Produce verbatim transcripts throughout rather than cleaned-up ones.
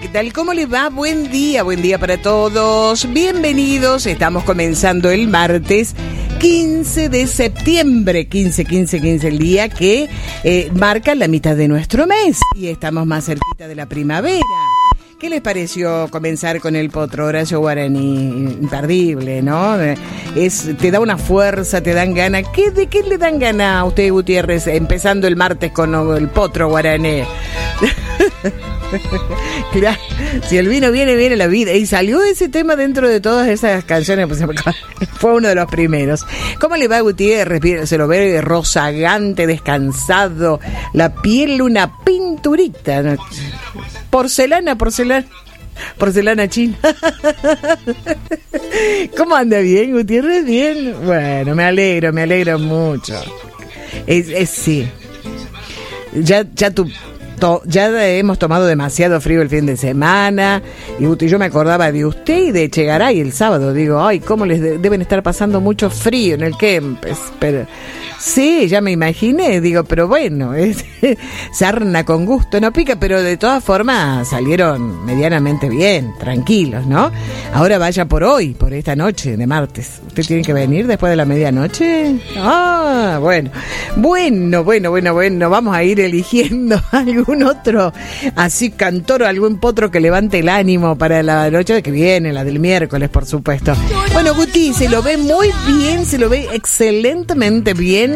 ¿qué tal? ¿Cómo les va? Buen día, buen día para todos. Bienvenidos, estamos comenzando el martes quince de septiembre, quince, quince, quince, el día que eh, marca la mitad de nuestro mes y estamos más cerquita de la primavera. ¿Qué les pareció comenzar con el potro Horacio Guaraní? Imperdible, ¿no? Es, te da una fuerza, te dan ganas. ¿Qué, ¿De qué le dan ganas a usted, Gutiérrez, empezando el martes con el potro Guaraní? Claro, si el vino viene, viene la vida. Y salió ese tema dentro de todas esas canciones, pues fue uno de los primeros. ¿Cómo le va, Gutiérrez? Se lo ve rozagante, descansado, la piel una pinturita, ¿no? Porcelana, porcelana, porcelana china. ¿Cómo anda? ¿Bien, Gutiérrez? Bien. Bueno, me alegro, me alegro mucho. Es, es sí. Ya, ya tu... To, ya hemos tomado demasiado frío el fin de semana y Guti, yo me acordaba de usted y de Echegaray el sábado. Digo, ay, cómo les de, deben estar pasando mucho frío en el Kempes. Pero sí, ya me imaginé. Digo, pero bueno, es, sarna con gusto, no pica, pero de todas formas salieron medianamente bien, tranquilos, ¿no? Ahora vaya por hoy, por esta noche de martes. ¿Usted tiene que venir después de la medianoche? Ah, bueno, bueno, bueno, bueno, bueno, vamos a ir eligiendo algo. Un otro, así cantor o algún potro que levante el ánimo para la noche que viene, la del miércoles, por supuesto. Bueno, Guti, se lo ve muy bien, se lo ve excelentemente bien.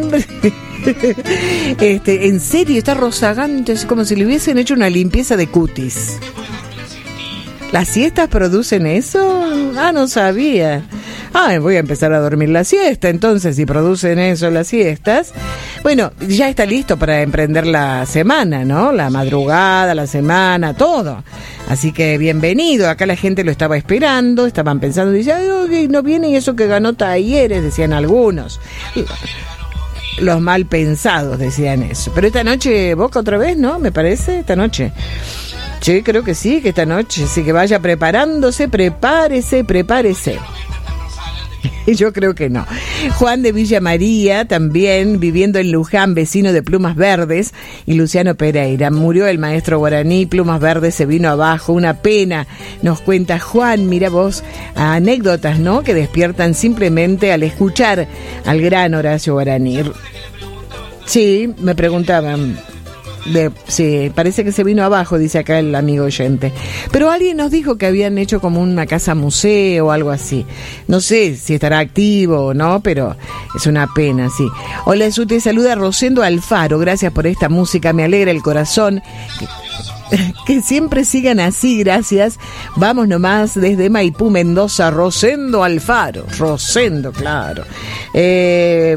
Este, en serio, está rozagante, es como si le hubiesen hecho una limpieza de cutis. ¿Las siestas producen eso? Ah, no sabía. Ah, voy a empezar a dormir la siesta, entonces, si producen eso las siestas. Bueno, ya está listo para emprender la semana, ¿no? La madrugada, la semana, todo. Así que bienvenido. Acá la gente lo estaba esperando, estaban pensando, dice, ay, no viene y eso que ganó Talleres, decían algunos. Los mal pensados decían eso. Pero esta noche, Boca otra vez, ¿no? Me parece, esta noche. Sí, creo que sí, que esta noche. Así que vaya preparándose, prepárese, prepárese. Yo creo que no. Juan de Villa María, también viviendo en Luján, vecino de Plumas Verdes, y Luciano Pereira. Murió el maestro guaraní, Plumas Verdes se vino abajo, una pena. Nos cuenta Juan, mira vos, anécdotas, ¿no? Que despiertan simplemente al escuchar al gran Horacio Guaraní. Sí, me preguntaban. De, sí, parece que se vino abajo, dice acá el amigo oyente. Pero alguien nos dijo que habían hecho como una casa museo o algo así. No sé si estará activo o no, pero es una pena, sí. Hola, Su, te saluda Rosendo Alfaro. Gracias por esta música, me alegra el corazón. Que, que siempre sigan así, gracias. Vamos nomás desde Maipú, Mendoza, Rosendo Alfaro. Rosendo, claro. Eh...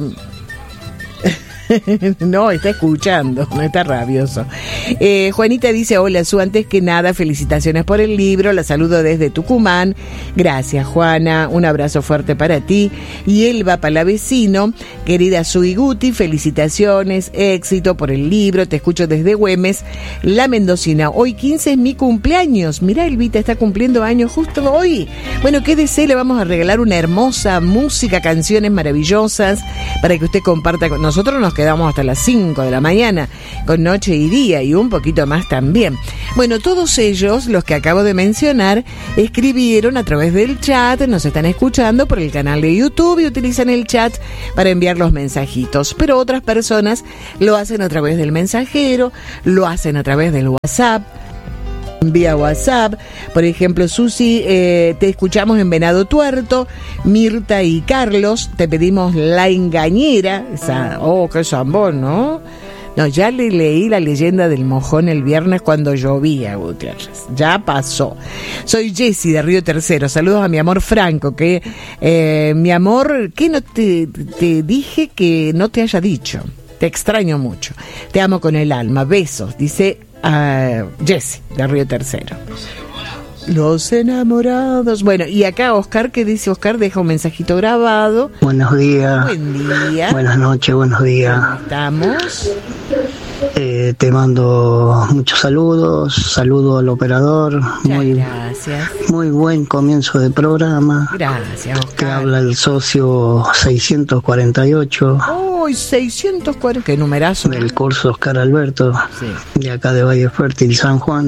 No, está escuchando, no está rabioso. eh, Juanita dice, hola Su, antes que nada felicitaciones por el libro, la saludo desde Tucumán. Gracias, Juana, un abrazo fuerte para ti. Y Elba Palavecino, querida Su y Guti, felicitaciones, éxito por el libro, te escucho desde Güemes, La Mendocina. Hoy quince es mi cumpleaños, mirá, Elvita está cumpliendo años justo hoy. Bueno, qué deseo, le vamos a regalar una hermosa música, canciones maravillosas para que usted comparta con nosotros. Nos quedamos hasta las cinco de la mañana con Noche y Día y un poquito más también. Bueno, todos ellos, los que acabo de mencionar, escribieron a través del chat, nos están escuchando por el canal de YouTube y utilizan el chat para enviar los mensajitos, pero otras personas lo hacen a través del mensajero, lo hacen a través del WhatsApp, vía WhatsApp. Por ejemplo, Susi, eh, te escuchamos en Venado Tuerto. Mirta y Carlos, te pedimos La Engañera. Esa, oh, qué zambón, ¿no? No, ya le leí la leyenda del mojón el viernes cuando llovía, Gutiérrez. Ya pasó. Soy Jessy de Río Tercero. Saludos a mi amor Franco, que eh, mi amor, ¿qué no te, te dije que no te haya dicho? Te extraño mucho. Te amo con el alma. Besos, dice Uh, Jessy de Río Tercero. Los enamorados. Bueno, y acá Oscar, ¿qué dice Oscar? Deja un mensajito grabado. Buenos días. Buen día. Buenas noches, buenos días. ¿Cómo estamos? Eh, te mando muchos saludos, saludo al operador. Muchas muy, gracias. Muy buen comienzo de programa. Gracias, Oscar. Que habla el socio seiscientos cuarenta y ocho. Uy, seiscientos cuarenta, qué numerazo. Del curso Oscar Alberto, sí. De acá de Valle Fértil, San Juan.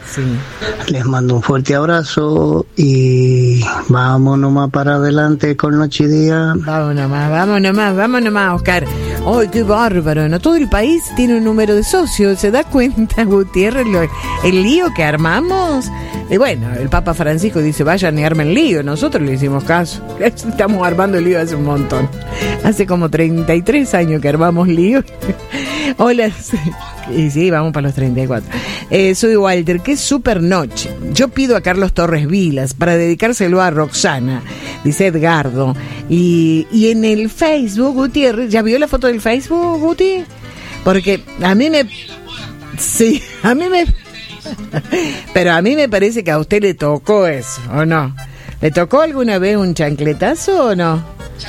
Sí. Les mando un fuerte abrazo y vamos nomás para adelante con Noche y Día. Vamos nomás, vamos nomás, vamos nomás, Oscar. ¡Ay, qué bárbaro! No todo el país tiene un número de socios. ¿Se da cuenta, Gutiérrez, lo, el lío que armamos? Y bueno, el Papa Francisco dice, vayan y armen lío. Nosotros le hicimos caso. Estamos armando el lío hace un montón. Hace como treinta y tres años que armamos lío. Hola. Y sí, vamos para los treinta y cuatro. Eh, soy Walter, qué super noche. Yo pido a Carlos Torres Vilas para dedicárselo a Roxana, dice Edgardo. Y, y en el Facebook, Gutiérrez, ¿ya vio la foto del Facebook, Guti? Porque a mí me... Sí, a mí me... Pero a mí me parece que a usted le tocó eso, ¿o no? ¿Le tocó alguna vez un chancletazo o no?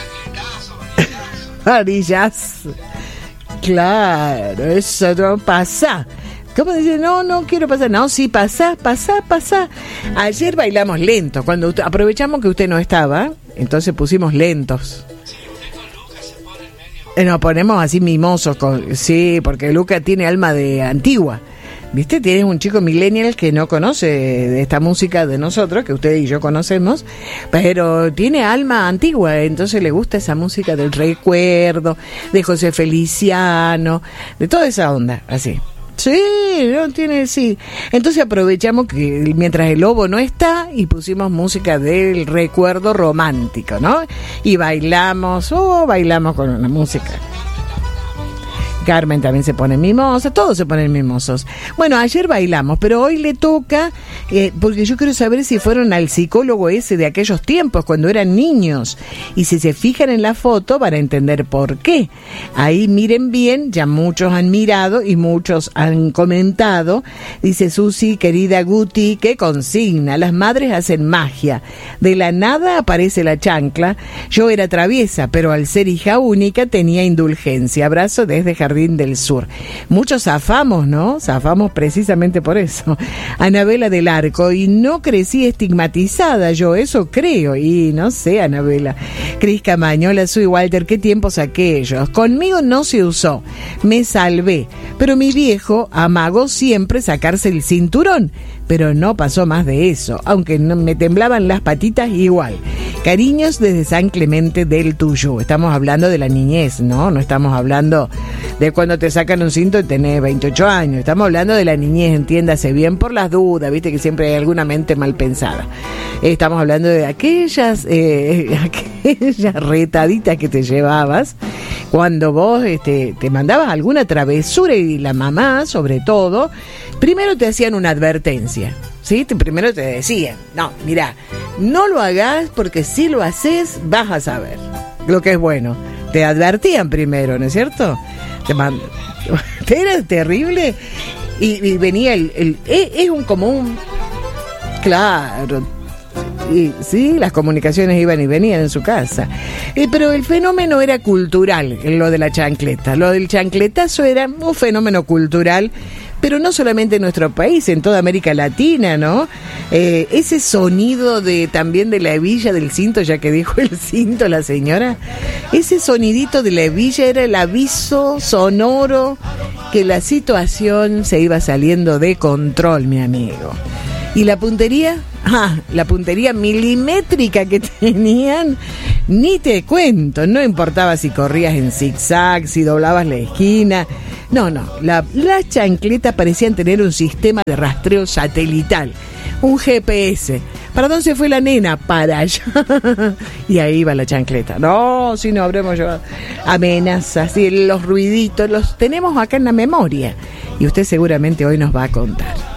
Varillazo. Claro, eso no pasa. ¿Cómo dice? No, no quiero pasar. No, sí, pasa, pasa, pasa. Ayer bailamos lento. Cuando usted, aprovechamos que usted no estaba, entonces pusimos lentos. Nos ponemos así mimosos. Con, sí, porque Luca tiene alma de antigua. ¿Viste? Tienes un chico millennial que no conoce de esta música de nosotros, que usted y yo conocemos, pero tiene alma antigua, entonces le gusta esa música del recuerdo, de José Feliciano, de toda esa onda, así. Sí, no tiene, sí. Entonces aprovechamos que mientras el lobo no está y pusimos música del recuerdo romántico, ¿no? Y bailamos, oh, bailamos con una música. Carmen también se pone mimosa, todos se ponen mimosos. Bueno, ayer bailamos, pero hoy le toca, eh, porque yo quiero saber si fueron al psicólogo ese de aquellos tiempos, cuando eran niños. Y si se fijan en la foto, van a entender por qué. Ahí miren bien, ya muchos han mirado y muchos han comentado. Dice Susi, querida Guti, qué consigna, las madres hacen magia. De la nada aparece la chancla. Yo era traviesa, pero al ser hija única tenía indulgencia. Abrazo desde Jardín del Sur. Muchos zafamos, ¿no? Zafamos precisamente por eso. Anabela del Arco, y no crecí estigmatizada, yo eso creo, y no sé, Anabela. Cris Camañola, soy Walter, ¿qué tiempos aquellos? Conmigo no se usó, me salvé, pero mi viejo amagó siempre sacarse el cinturón, pero no pasó más de eso, aunque no, me temblaban las patitas igual. Cariños desde San Clemente del Tuyú. Estamos hablando de la niñez, ¿no? No estamos hablando de cuando te sacan un cinto y tenés veintiocho años. Estamos hablando de la niñez, entiéndase bien, por las dudas, viste que siempre hay alguna mente mal pensada. Estamos hablando de aquellas, eh, aquellas retaditas que te llevabas cuando vos este, te mandabas alguna travesura, y la mamá, sobre todo, primero te hacían una advertencia. ¿Sí? Primero te decían, no, mira, no lo hagas porque si lo haces vas a saber lo que es bueno. Te advertían primero, ¿no es cierto? Te mand... Era terrible. Y, y venía el... el es, es un común... Claro. Y, sí, las comunicaciones iban y venían en su casa. Eh, pero el fenómeno era cultural, lo de la chancleta. Lo del chancletazo era un fenómeno cultural, pero no solamente en nuestro país, en toda América Latina, ¿no? Eh, ese sonido de también de la hebilla del cinto, ya que dijo el cinto la señora, ese sonidito de la hebilla era el aviso sonoro que la situación se iba saliendo de control, mi amigo. ¿Y la puntería? Ah, la puntería milimétrica que tenían, ni te cuento, no importaba si corrías en zigzag, si doblabas la esquina. No, no, la, las chancletas parecían tener un sistema de rastreo satelital, un G P S. ¿Para dónde se fue la nena? Para allá. Y ahí iba la chancleta. No, si no habremos llevado amenazas y los ruiditos, los tenemos acá en la memoria. Y usted seguramente hoy nos va a contar.